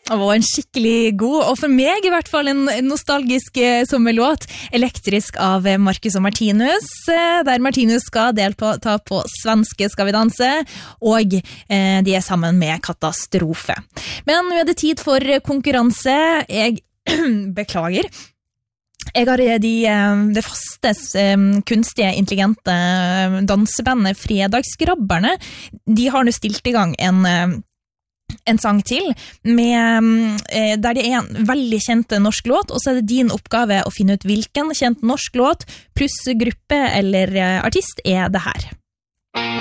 En skikkelig god, og for meg i hvert fall en nostalgisk sommerlåt, Elektrisk av Marcus og Martinus, der Martinus skal ta på svenske Skal vi danse, og de sammen med Katastrofe. Men nå det tid for konkurranse. Jeg beklager. Jeg har det faste kunstige, intelligente dansebandet Fredagsgrabberne. De har nå stilt i gang en sang til, der det en veldig kjent norsk låt, og så det din oppgave å finne ut hvilken kjent norsk låt pluss gruppe eller artist det her.